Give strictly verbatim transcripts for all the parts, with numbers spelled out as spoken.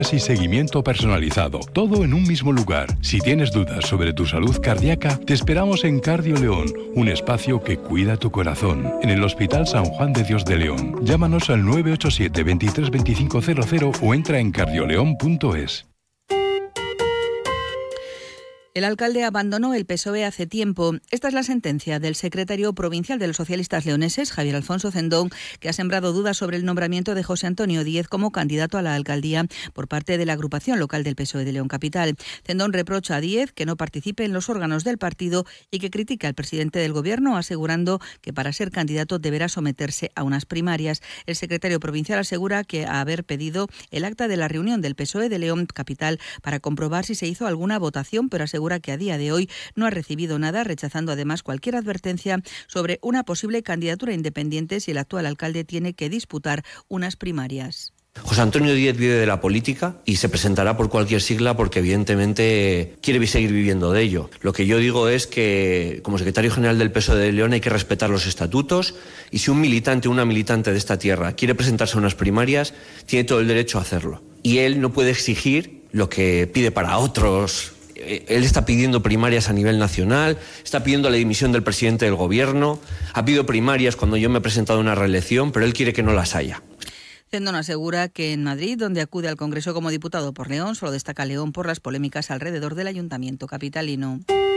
Y seguimiento personalizado, todo en un mismo lugar. Si tienes dudas sobre tu salud cardíaca, te esperamos en Cardio León, un espacio que cuida tu corazón, en el Hospital San Juan de Dios de León. Llámanos al nueve ocho siete, veintitrés veinticinco cero cero o entra en cardioleón punto es. El alcalde abandonó el P S O E hace tiempo. Esta es la sentencia del secretario provincial de los socialistas leoneses, Javier Alfonso Cendón, que ha sembrado dudas sobre el nombramiento de José Antonio Díez como candidato a la alcaldía por parte de la agrupación local del P S O E de León Capital. Cendón reprocha a Díez que no participe en los órganos del partido y que critica al presidente del gobierno, asegurando que para ser candidato deberá someterse a unas primarias. El secretario provincial asegura que a haber pedido el acta de la reunión del P S O E de León Capital para comprobar si se hizo alguna votación, pero asegura que a día de hoy no ha recibido nada, rechazando además cualquier advertencia sobre una posible candidatura independiente si el actual alcalde tiene que disputar unas primarias. José Antonio Díez vive de la política y se presentará por cualquier sigla porque evidentemente quiere seguir viviendo de ello. Lo que yo digo es que como secretario general del P S O E de León hay que respetar los estatutos y si un militante o una militante de esta tierra quiere presentarse a unas primarias, tiene todo el derecho a hacerlo. Y él no puede exigir lo que pide para otros. Él está pidiendo primarias a nivel nacional, está pidiendo la dimisión del presidente del gobierno, ha pedido primarias cuando yo me he presentado a una reelección, pero él quiere que no las haya. Cendón asegura que en Madrid, donde acude al Congreso como diputado por León, solo destaca León por las polémicas alrededor del ayuntamiento capitalino.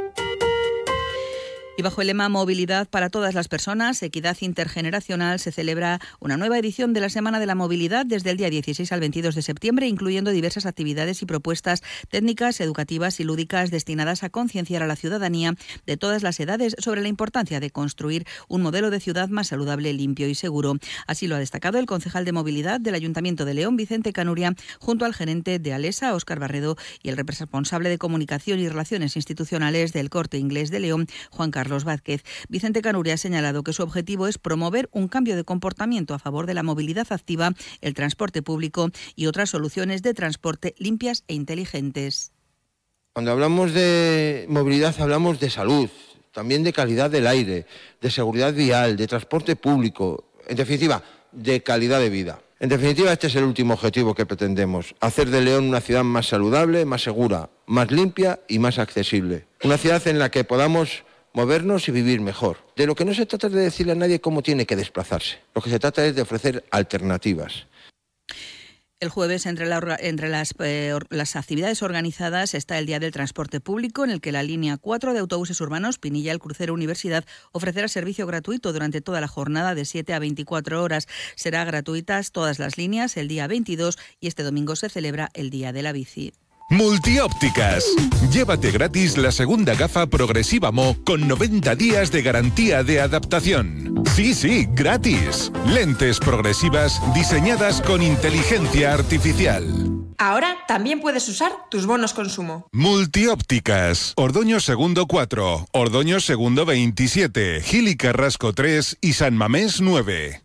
Y bajo el lema Movilidad para todas las personas, equidad intergeneracional, se celebra una nueva edición de la Semana de la Movilidad desde el día dieciséis al veintidós de septiembre, incluyendo diversas actividades y propuestas técnicas, educativas y lúdicas destinadas a concienciar a la ciudadanía de todas las edades sobre la importancia de construir un modelo de ciudad más saludable, limpio y seguro. Así lo ha destacado el concejal de Movilidad del Ayuntamiento de León, Vicente Canuria, junto al gerente de Alesa, Óscar Barredo, y el responsable de Comunicación y Relaciones Institucionales del Corte Inglés de León, Juan Carlos Carlos Vázquez. Vicente Canuria ha señalado que su objetivo es promover un cambio de comportamiento a favor de la movilidad activa, el transporte público y otras soluciones de transporte limpias e inteligentes. Cuando hablamos de movilidad hablamos de salud, también de calidad del aire, de seguridad vial, de transporte público, en definitiva, de calidad de vida. En definitiva, este es el último objetivo que pretendemos, hacer de León una ciudad más saludable, más segura, más limpia y más accesible. Una ciudad en la que podamos movernos y vivir mejor. De lo que no se trata es de decirle a nadie cómo tiene que desplazarse. Lo que se trata es de ofrecer alternativas. El jueves, entre, la, entre las, eh, las actividades organizadas, está el Día del Transporte Público, en el que la línea cuatro de autobuses urbanos Pinilla, el Crucero Universidad, ofrecerá servicio gratuito durante toda la jornada de siete a veinticuatro horas. Será gratuitas todas las líneas el día veintidós y este domingo se celebra el Día de la Bici. Multiópticas. Llévate gratis la segunda gafa progresiva Mo con noventa días de garantía de adaptación. Sí, sí, gratis. Lentes progresivas diseñadas con inteligencia artificial. Ahora también puedes usar tus bonos consumo. Multiópticas. Ordoño Segundo cuatro, Ordoño Segundo veintisiete, Gil y Carrasco tres y San Mamés nueve.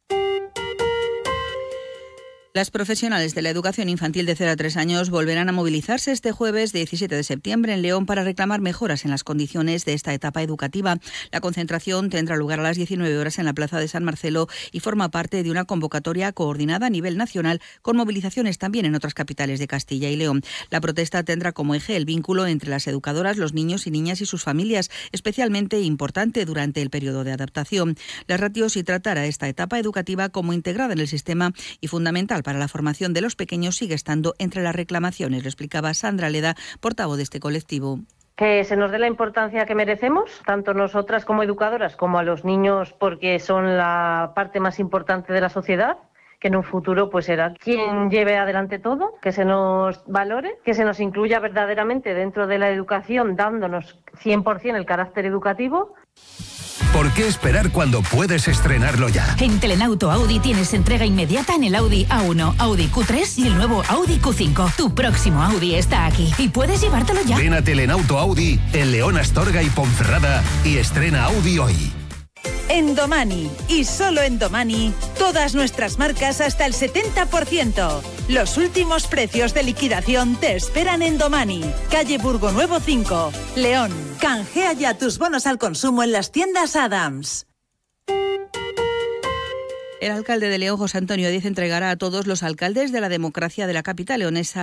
Las profesionales de la educación infantil de cero a tres años volverán a movilizarse este jueves diecisiete de septiembre en León para reclamar mejoras en las condiciones de esta etapa educativa. La concentración tendrá lugar a las diecinueve horas en la Plaza de San Marcelo y forma parte de una convocatoria coordinada a nivel nacional con movilizaciones también en otras capitales de Castilla y León. La protesta tendrá como eje el vínculo entre las educadoras, los niños y niñas y sus familias, especialmente importante durante el periodo de adaptación. La ratio sí tratará esta etapa educativa como integrada en el sistema y fundamental para la formación de los pequeños sigue estando entre las reclamaciones, lo explicaba Sandra Leda, portavoz de este colectivo. Que se nos dé la importancia que merecemos, tanto nosotras como educadoras, como a los niños, porque son la parte más importante de la sociedad, que en un futuro pues será quien lleve adelante todo, que se nos valore, que se nos incluya verdaderamente dentro de la educación, dándonos cien por ciento el carácter educativo. ¿Por qué esperar cuando puedes estrenarlo ya? En Telenauto Audi tienes entrega inmediata en el Audi A uno, Audi Q tres y el nuevo Audi Q cinco. Tu próximo Audi está aquí y puedes llevártelo ya. Ven a Telenauto Audi en León, Astorga y Ponferrada y estrena Audi hoy. En Domani, y solo en Domani, todas nuestras marcas hasta el setenta por ciento. Los últimos precios de liquidación te esperan en Domani, calle Burgo Nuevo cinco, León. Canjea ya tus bonos al consumo en las tiendas Adams. El alcalde de León, José Antonio Díez, entregará a todos los alcaldes de la democracia de la capital leonesa